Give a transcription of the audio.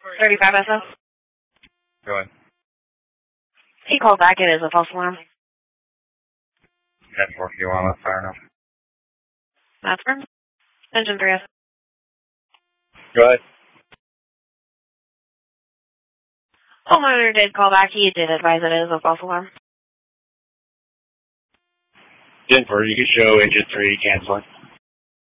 35 SF. Go ahead. He called back. It is a false alarm. That's what you want. That's fair enough. That's firm. Engine 3 SF. Go ahead. Homeowner did call back. He did advise it is a false alarm. Denver, you can show engine 3 canceling.